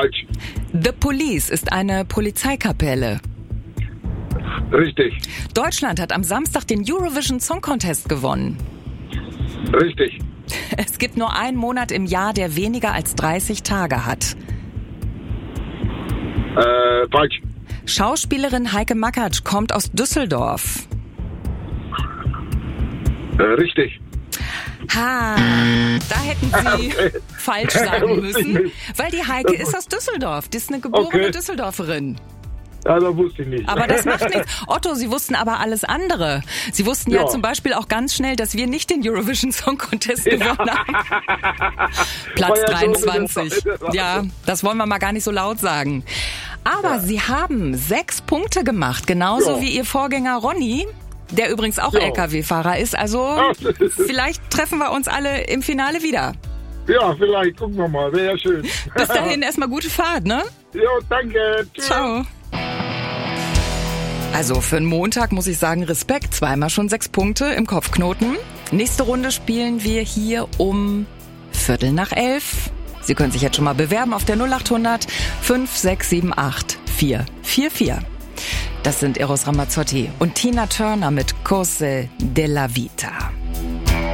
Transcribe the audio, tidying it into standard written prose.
Falsch. The Police ist eine Polizeikapelle. Richtig. Deutschland hat am Samstag den Eurovision Song Contest gewonnen. Richtig. Es gibt nur einen Monat im Jahr, der weniger als 30 Tage hat. Falsch. Schauspielerin Heike Makatsch kommt aus Düsseldorf. Richtig. Ha, da hätten Sie falsch sagen müssen, weil die Heike ist aus Düsseldorf. Die ist eine geborene Düsseldorferin. Ja, das wusste ich nicht. Aber das macht nichts. Otto, Sie wussten aber alles andere. Sie wussten ja zum Beispiel auch ganz schnell, dass wir nicht den Eurovision Song Contest gewonnen haben. Platz 23. Ja, das wollen wir mal gar nicht so laut sagen. Aber Sie haben 6 Punkte gemacht, genauso wie Ihr Vorgänger Ronny, der übrigens auch LKW-Fahrer ist. Also vielleicht treffen wir uns alle im Finale wieder. Ja, vielleicht. Gucken wir mal. Wäre ja schön. Bis dahin erstmal gute Fahrt, ne? Jo, danke. Tschüss. Ciao. Also für einen Montag muss ich sagen, Respekt. Zweimal schon 6 Punkte im Kopfknoten. Nächste Runde spielen wir hier um 11:15. Sie können sich jetzt schon mal bewerben auf der 0800 5678 444. Das sind Eros Ramazzotti und Tina Turner mit Cose della Vita.